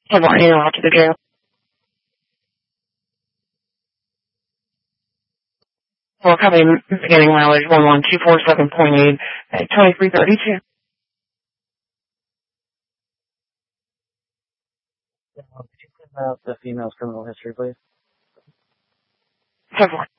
Headlining off to the jail. Well, copy beginning mileage 11247.8 at 2332. Could you clean out the female's criminal history, please? 10-4.